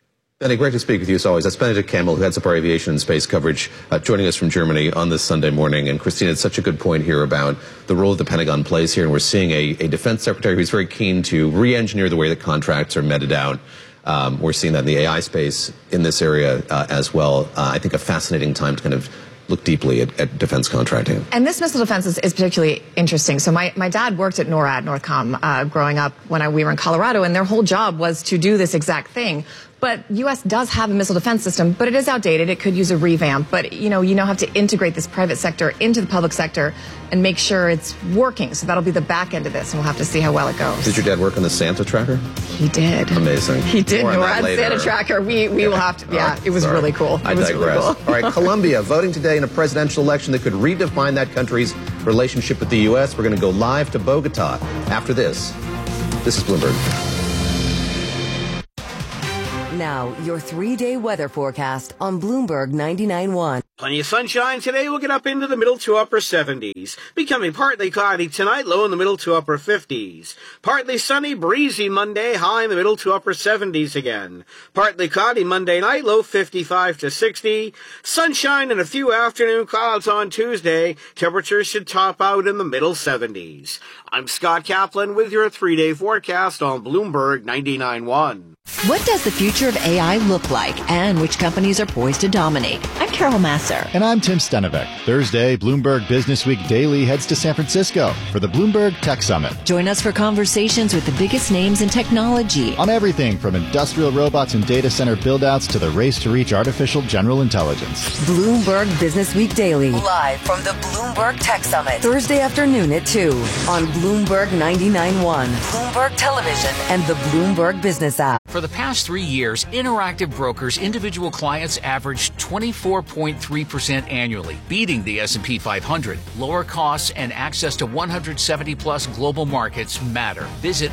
Speaker 2: Benny, great to speak with you as always. That's Benedict Campbell, who heads up our aviation and space coverage, joining us from Germany on this Sunday morning. And Christina had such a good point here about the role that the Pentagon plays here. And we're seeing a defense secretary who's very keen to re-engineer the way that contracts are meted out. We're seeing that in the AI space in this area as well. I think a fascinating time to kind of look deeply at defense contracting.
Speaker 1: And this missile defense is particularly interesting. So my dad worked at NORAD, Northcom, growing up when we were in Colorado, and their whole job was to do this exact thing. But U.S. does have a missile defense system, but it is outdated. It could use a revamp. But, you now have to integrate this private sector into the public sector and make sure it's working. So that'll be the back end of this, and we'll have to see how well it goes.
Speaker 2: Did your dad work on the Santa tracker?
Speaker 1: He did.
Speaker 2: Amazing.
Speaker 1: He did. NORAD Santa tracker. We will have to, it was really cool.
Speaker 2: I digress. Really cool. All right, Colombia voting today in a presidential election that could redefine that country's relationship with the U.S. We're going to go live to Bogota after this. This is Bloomberg.
Speaker 7: Now, your 3-day weather forecast on Bloomberg 99.1.
Speaker 12: Plenty of sunshine today. We'll get up into the middle to upper 70s. Becoming partly cloudy tonight, low in the middle to upper 50s. Partly sunny, breezy Monday, high in the middle to upper 70s again. Partly cloudy Monday night, low 55 to 60. Sunshine and a few afternoon clouds on Tuesday. Temperatures should top out in the middle 70s. I'm Scott Kaplan with your 3-day forecast on Bloomberg 99.1.
Speaker 21: What does the future of AI look like, and which companies are poised to dominate? I'm Carol Masser.
Speaker 22: And I'm Tim Stenevec. Thursday, Bloomberg Business Week Daily heads to San Francisco for the Bloomberg Tech Summit.
Speaker 21: Join us for conversations with the biggest names in technology.
Speaker 22: On everything from industrial robots and data center build-outs to the race to reach artificial general intelligence.
Speaker 7: Bloomberg Business Week Daily. Live from the Bloomberg Tech Summit. Thursday afternoon at 2 on Bloomberg 99.1, Bloomberg Television, and the Bloomberg Business app.
Speaker 8: For the past 3 years, Interactive Brokers individual clients averaged 24.3% annually, beating the S&P 500. Lower costs and access to 170-plus global markets matter. Visit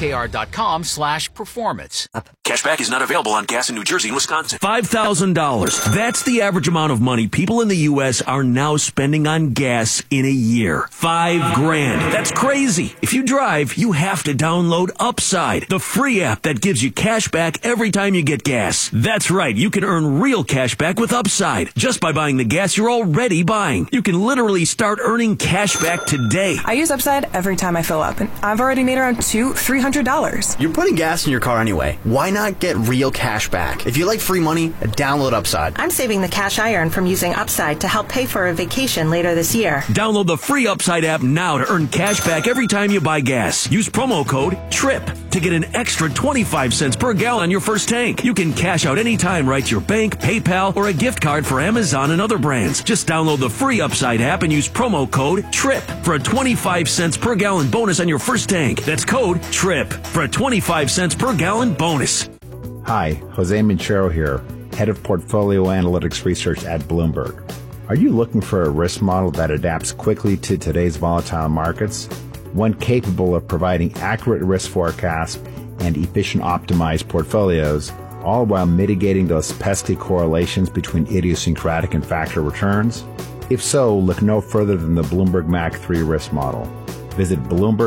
Speaker 8: ibkr.com/performance.
Speaker 23: Cashback is not available on gas in New Jersey and Wisconsin. $5,000. That's the average amount of money people in the U.S. are now spending on gas in a year. $5,000. That's crazy. If you drive, you have to download Upside, the free app that gives you cash back every time you get gas. That's right. You can earn real cash back with Upside just by buying the gas you're already buying. You can literally start earning cash back today.
Speaker 24: I use Upside every time I fill up, and I've already made around $300.
Speaker 25: You're putting gas in your car anyway. Why not get real cash back? If you like free money, download Upside.
Speaker 24: I'm saving the cash I earn from using Upside to help pay for a vacation later this year.
Speaker 23: Download the free Upside app now to earn cash back every time you buy gas. Use promo code TRIP to get an extra 25 cents per gallon on your first tank. You can cash out anytime right to your bank, PayPal, or a gift card for Amazon and other brands. Just download the free Upside app and use promo code TRIP for a 25 cents per gallon bonus on your first tank. That's code TRIP for a 25 cents per gallon bonus.
Speaker 26: Hi, Jose Minchero here, Head of Portfolio Analytics Research at Bloomberg. Are you looking for a risk model that adapts quickly to today's volatile markets? One capable of providing accurate risk forecasts and efficient optimized portfolios, all while mitigating those pesky correlations between idiosyncratic and factor returns? If so, look no further than the Bloomberg Mac 3 risk model. Visit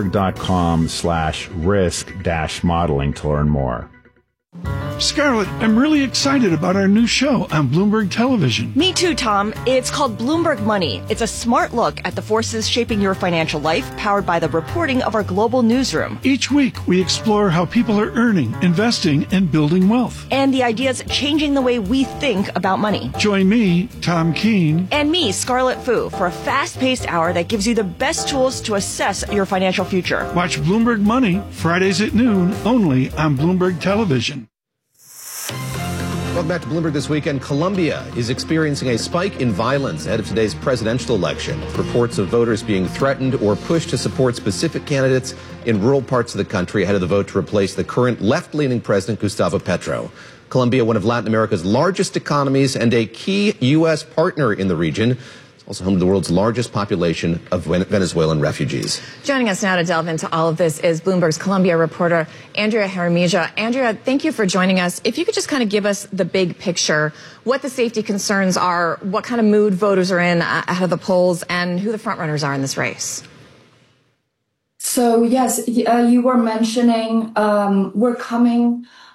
Speaker 26: bloomberg.com/risk-modeling to learn more.
Speaker 27: Scarlett, I'm really excited about our new show on Bloomberg Television.
Speaker 28: Me too, Tom. It's called Bloomberg Money. It's a smart look at the forces shaping your financial life, powered by the reporting of our global newsroom.
Speaker 27: Each week, we explore how people are earning, investing, and building wealth.
Speaker 28: And the ideas changing the way we think about money.
Speaker 27: Join me, Tom Keene.
Speaker 28: And me, Scarlett Fu, for a fast-paced hour that gives you the best tools to assess your financial future.
Speaker 27: Watch Bloomberg Money, Fridays at noon, only on Bloomberg Television.
Speaker 2: Welcome back to Bloomberg This Weekend. Colombia is experiencing a spike in violence ahead of today's presidential election. Reports of voters being threatened or pushed to support specific candidates in rural parts of the country ahead of the vote to replace the current left-leaning president, Gustavo Petro. Colombia, one of Latin America's largest economies and a key U.S. partner in the region. Also home to the world's largest population of Venezuelan refugees.
Speaker 1: Joining us now to delve into all of this is Bloomberg's Colombia reporter, Andrea Jaramillo. Andrea, thank you for joining us. If you could just kind of give us the big picture, what the safety concerns are, what kind of mood voters are in ahead of the polls, and who the frontrunners are in this race.
Speaker 5: So, yes, you were mentioning we're coming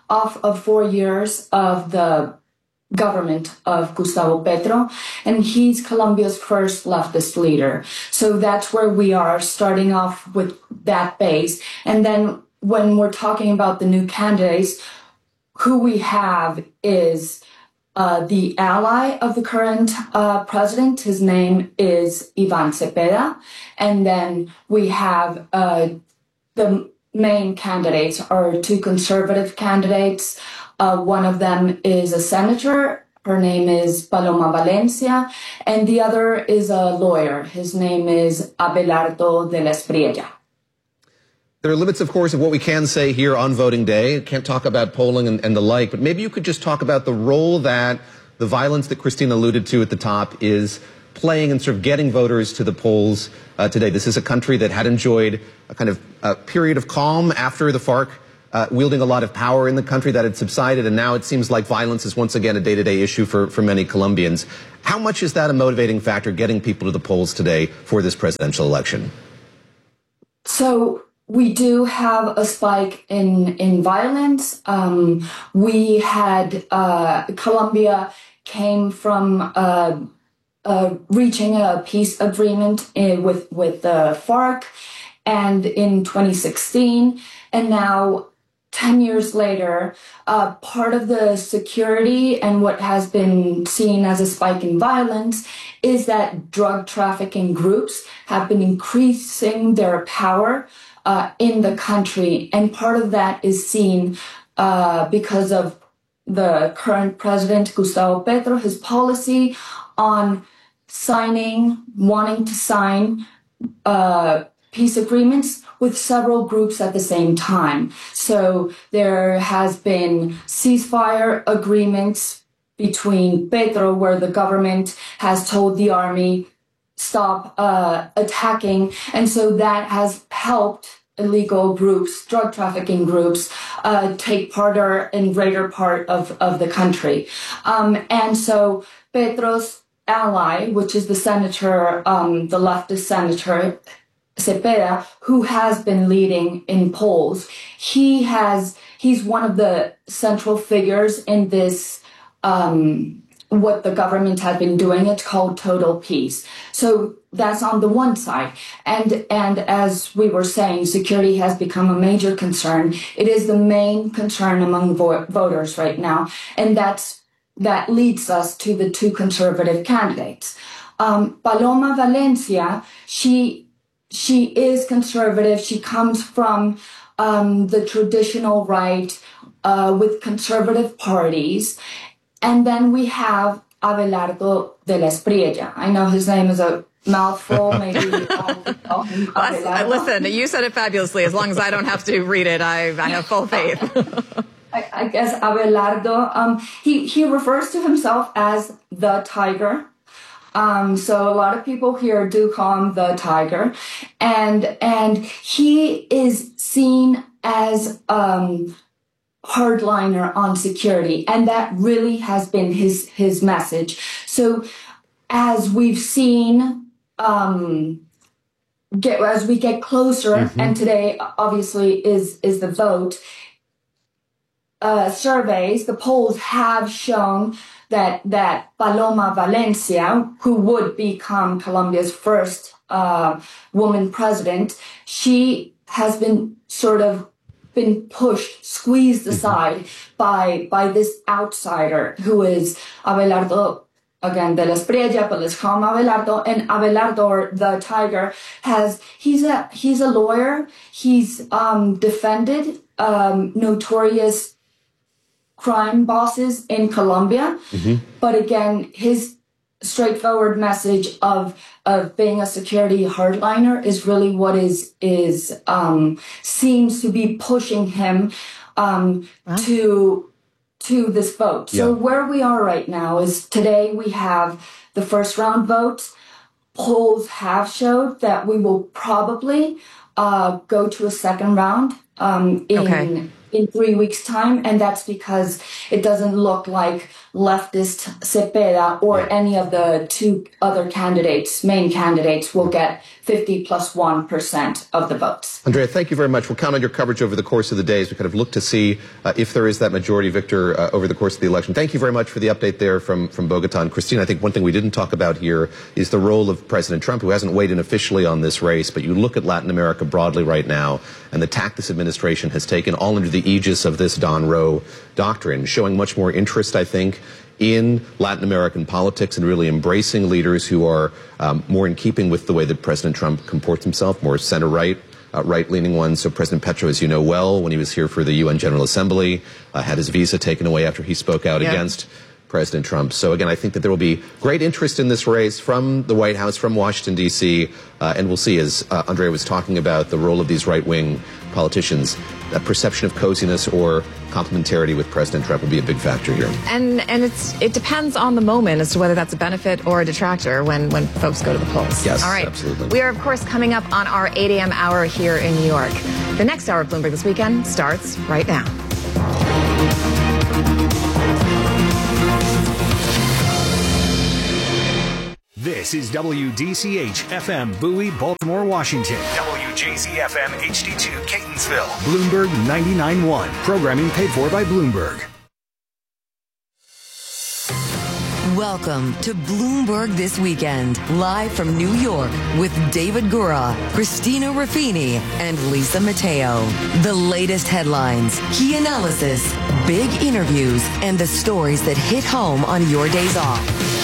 Speaker 5: off of 4 years of the government of Gustavo Petro, and he's Colombia's first leftist leader. So that's where we are, starting off with that base. And then when we're talking about the new candidates, who we have is the ally of the current president. His name is Iván Cepeda. And then we have the main candidates are two conservative candidates. One of them is a senator. Her name is Paloma Valencia. And the other is a lawyer. His name is Abelardo de la Espriella.
Speaker 2: There are limits, of course, of what we can say here on voting day. Can't talk about polling and the like, but maybe you could just talk about the role that the violence that Christina alluded to at the top is playing in sort of getting voters to the polls today. This is a country that had enjoyed a kind of period of calm after the FARC wielding a lot of power in the country that had subsided, and now it seems like violence is once again a day-to-day issue for many Colombians. How much is that a motivating factor, getting people to the polls today for this presidential election?
Speaker 5: So we do have a spike in violence. We had Colombia came from reaching a peace agreement with the FARC, and in 2016, and now 10 years later, part of the security and what has been seen as a spike in violence is that drug trafficking groups have been increasing their power in the country. And part of that is seen because of the current president, Gustavo Petro, his policy on wanting to sign peace agreements with several groups at the same time. So there has been ceasefire agreements between Petro, where the government has told the army, stop attacking. And so that has helped illegal groups, drug trafficking groups, take part in greater part of the country. And so Petro's ally, which is the senator, the leftist senator, Cepeda, who has been leading in polls, he's one of the central figures in this, what the government has been doing. It's called total peace. So that's on the one side. And as we were saying, security has become a major concern. It is the main concern among voters right now. And that leads us to the two conservative candidates. Paloma Valencia, she is conservative. She comes from the traditional right with conservative parties. And then we have Abelardo de la Espriella. I know his name is a mouthful. Maybe
Speaker 1: listen, you said it fabulously. As long as I don't have to read it, I have full faith.
Speaker 5: I guess Abelardo, he refers to himself as the tiger. So a lot of people here do call him the tiger, and he is seen as hardliner on security, and that really has been his message. So as we've seen, as we get closer, and today obviously is the vote. Surveys, the polls have shown that Paloma Valencia, who would become Colombia's first woman president, she has been pushed, squeezed aside by this outsider who is Abelardo, again, de la Espriella, but let's call him Abelardo. And Abelardo, the tiger, he's a lawyer. He's defended notorious crime bosses in Colombia. But again, his straightforward message of being a security hardliner is really what seems to be pushing him to this vote. So where we are right now is today we have the first round votes. Polls have showed that we will probably go to a second round in 3 weeks' time, and that's because it doesn't look like leftist Cepeda or any of the two other main candidates, will get 50+1% of the votes.
Speaker 2: Andrea, thank you very much. We'll count on your coverage over the course of the days. We kind of look to see if there is that majority victor over the course of the election. Thank you very much for the update there from Bogota. And Christine, I think one thing we didn't talk about here is the role of President Trump, who hasn't weighed in officially on this race, but you look at Latin America broadly right now, and the tack this administration has taken all under the aegis of this Don Roe doctrine, showing much more interest, I think, in Latin American politics and really embracing leaders who are more in keeping with the way that President Trump comports himself, more center-right, right-leaning ones. So President Petro, as you know well, when he was here for the UN General Assembly, had his visa taken away after he spoke out against President Trump. So again, I think that there will be great interest in this race from the White House, from Washington, D.C., and we'll see, as Andrea was talking about, the role of these right-wing politicians, that perception of coziness or complementarity with President Trump will be a big factor here.
Speaker 1: And it depends on the moment as to whether that's a benefit or a detractor when folks go to the polls.
Speaker 2: Yes,
Speaker 1: all right.
Speaker 2: Absolutely.
Speaker 1: We are, of course, coming up on our 8 a.m. hour here in New York. The next hour of Bloomberg This Weekend starts right now.
Speaker 3: This is WDCH-FM Bowie, Baltimore, Washington. WJZ-FM HD2 Catonsville. Bloomberg 99.1. Programming paid for by Bloomberg.
Speaker 7: Welcome to Bloomberg This Weekend, live from New York with David Gura, Christina Ruffini, and Lisa Mateo. The latest headlines, key analysis, big interviews, and the stories that hit home on your days off.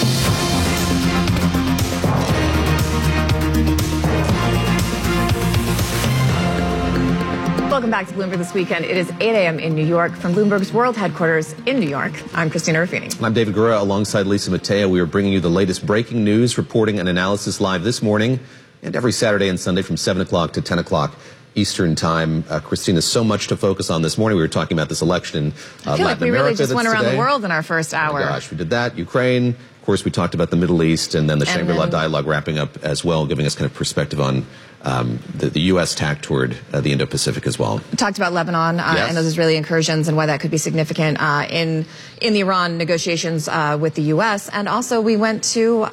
Speaker 1: Welcome back to Bloomberg This Weekend. It is 8 a.m. in New York from Bloomberg's world headquarters in New York. I'm Christina Ruffini.
Speaker 2: I'm David Gura alongside Lisa Mateo. We are bringing you the latest breaking news, reporting, and analysis live this morning and every Saturday and Sunday from 7 o'clock to 10 o'clock Eastern Time. Christina, so much to focus on this morning. We were talking about this election in Latin America.
Speaker 1: I feel like we really just went around
Speaker 2: today.
Speaker 1: the world in our first hour.
Speaker 2: Oh my gosh, we did that. Ukraine. Of course, we talked about the Middle East and then the Shangri-La dialogue wrapping up as well, giving us kind of perspective on the U.S. tack toward the Indo-Pacific as well.
Speaker 1: We talked about Lebanon and those Israeli incursions and why that could be significant in the Iran negotiations with the U.S. And also we went to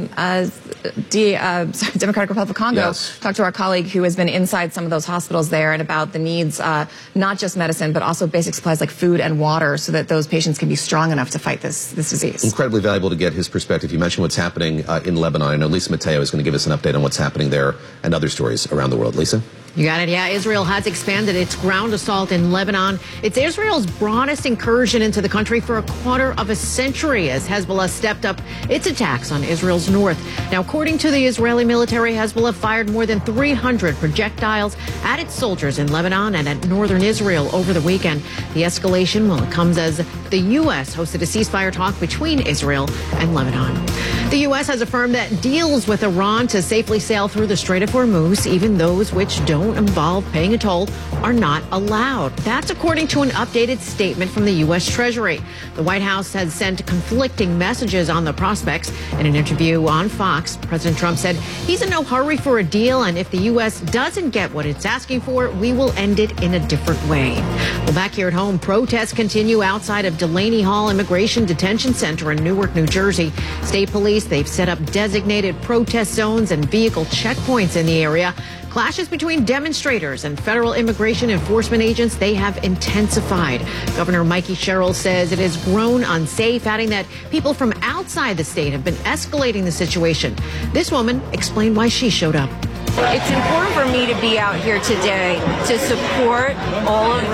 Speaker 1: Democratic Republic of Congo, talked to our colleague who has been inside some of those hospitals there and about the needs, not just medicine, but also basic supplies like food and water so that those patients can be strong enough to fight this disease.
Speaker 2: Incredibly valuable to get his perspective. You mentioned what's happening in Lebanon. I know Lisa Mateo is going to give us an update on what's happening there and other stories around the world. Lisa?
Speaker 15: You got it. Yeah, Israel has expanded its ground assault in Lebanon. It's Israel's broadest incursion into the country for a quarter of a century as Hezbollah stepped up its attacks on Israel's north. Now, according to the Israeli military, Hezbollah fired more than 300 projectiles at its soldiers in Lebanon and at northern Israel over the weekend. The escalation, well, it comes as the U.S. hosted a ceasefire talk between Israel and Lebanon. The U.S. has affirmed that deals with Iran to safely sail through the Strait of Hormuz, even those which don't involve paying a toll, are not allowed. That's according to an updated statement from the U.S. Treasury. The White House has sent conflicting messages on the prospects. In an interview on Fox, President Trump said he's in no hurry for a deal, and if the U.S. doesn't get what it's asking for, we will end it in a different way. Well, back here at home, protests continue outside of Delaney Hall Immigration Detention Center in Newark, New Jersey. State police, they've set up designated protest zones and vehicle checkpoints in the area. Clashes between demonstrators and federal immigration enforcement agents, they have intensified. Governor Mikey Sherrill says it has grown unsafe, adding that people from outside the state have been escalating the situation. This woman explained why she showed up.
Speaker 4: It's important for me to be out here today to support all of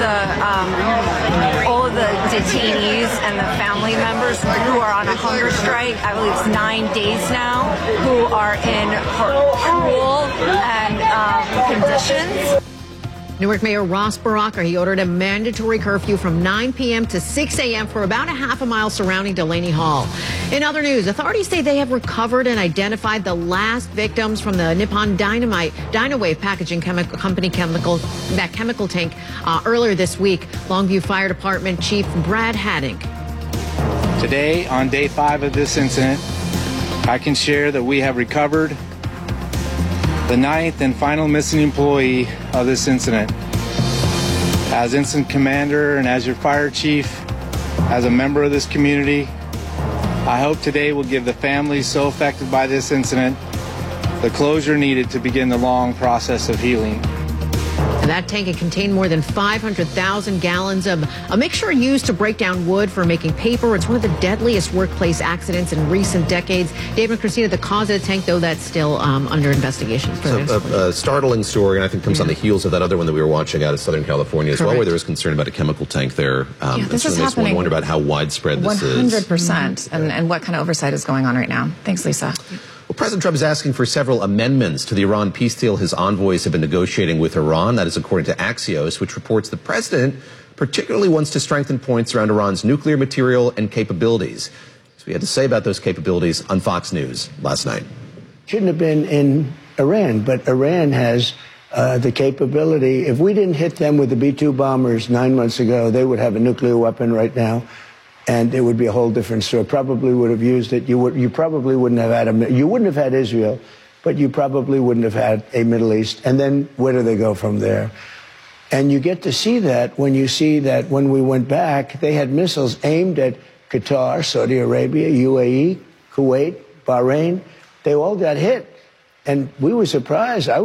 Speaker 4: the detainees and the family members who are on a hunger strike. I believe it's 9 days now, who are in cruel and conditions.
Speaker 15: Newark Mayor Ross Baraka, he ordered a mandatory curfew from 9 p.m. to 6 a.m. for about a half a mile surrounding Delaney Hall. In other news, authorities say they have recovered and identified the last victims from the Nippon Dynawave packaging company chemical tank earlier this week. Longview Fire Department Chief Brad Hadding.
Speaker 6: Today, on day 5 of this incident, I can share that we have recovered the 9th and final missing employee of this incident. As incident commander and as your fire chief, as a member of this community, I hope today will give the families so affected by this incident the closure needed to begin the long process of healing.
Speaker 15: And that tank had contained more than 500,000 gallons of a mixture used to break down wood for making paper. It's one of the deadliest workplace accidents in recent decades. Dave and Christina, the cause of the tank, though, that's still under investigation.
Speaker 2: A startling story, and I think comes on the heels of that other one that we were watching out of Southern California as well, where there was concern about a chemical tank there.
Speaker 1: This is happening.
Speaker 2: I wonder about how widespread this is.
Speaker 1: 100%, and what kind of oversight is going on right now. Thanks, Lisa.
Speaker 2: Well, President Trump is asking for several amendments to the Iran peace deal his envoys have been negotiating with Iran. That is according to Axios, which reports the president particularly wants to strengthen points around Iran's nuclear material and capabilities. So he had to say about those capabilities on Fox News last night.
Speaker 9: Shouldn't have been in Iran, but Iran has the capability. If we didn't hit them with the B-2 bombers 9 months ago, they would have a nuclear weapon right now. And it would be a whole different story. Probably would have used it. You probably wouldn't have had you wouldn't have had Israel, but you probably wouldn't have had a Middle East. And then where do they go from there? And you get to see that when you see that when we went back, they had missiles aimed at Qatar, Saudi Arabia, UAE, Kuwait, Bahrain. They all got hit. And we were surprised.